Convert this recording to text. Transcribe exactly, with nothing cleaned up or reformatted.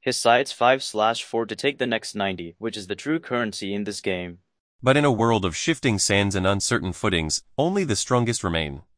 His side's five slash four to take the next ninety, which is the true currency in this game. But in a world of shifting sands and uncertain footings, only the strongest remain.